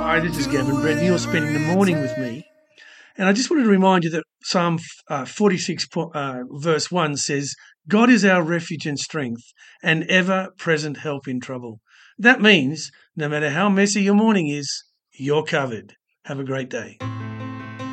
Hi, this is Gavin Brett, and you're spending the morning with me. And I just wanted to remind you that Psalm 46, verse 1 says, God is our refuge and strength, and ever-present help in trouble. That means no matter how messy your morning is, you're covered. Have a great day.